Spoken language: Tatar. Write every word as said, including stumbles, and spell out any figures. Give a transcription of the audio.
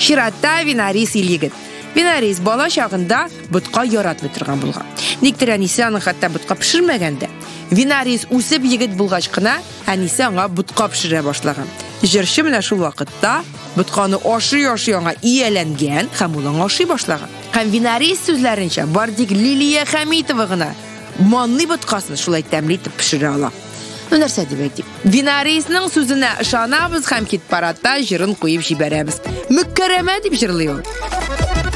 Ширатта Винарис илегет. Винарис бала шагында бутка яратмый торган булган. Никтер әнисе аның хәтта бутка пешермәгәндә. Винарис үсеп егет булгач кына әнисе аңа бутка пешерә башлаган. Җырчы менә шул вакытта бутканы ашый-ашый аңа ияләнгән һәм ул аңа ашый башлаган. Һәм Винарис сүзләренчә бардык Лилия Хәмитова гына манный буткасын шулай тәмле итеп пешерә ала. Ну нәрсә дип әйтик? Винарисның сүзенә ышанабыз һәм кит паратта җырын куеп җибәрәбез. Мөккәрәмә дип җырлый ул.